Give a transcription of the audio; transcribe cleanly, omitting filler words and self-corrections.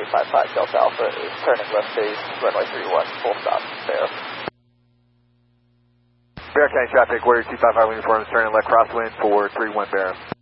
855 Delta Alpha is turning left base, runway 31, full stop, Bear. Bear County traffic, Warrior 255 uniform is turning left crosswind for 31 Bear.